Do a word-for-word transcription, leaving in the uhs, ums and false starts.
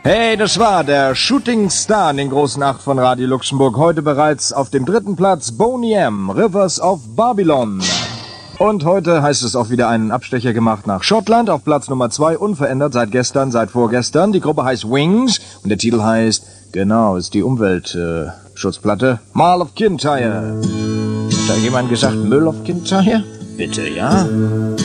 Hey, das war der Shooting Star in den großen Acht von Radio Luxemburg. Heute bereits auf dem dritten Platz Boney M, Rivers of Babylon. Und heute heißt es auch wieder einen Abstecher gemacht nach Schottland auf Platz Nummer zwei, unverändert seit gestern, seit vorgestern. Die Gruppe heißt Wings und der Titel heißt, genau, ist die Umweltschutzplatte, äh, Mall of Kintyre. Hat da jemand gesagt Müll of Kintyre? Bitte, ja?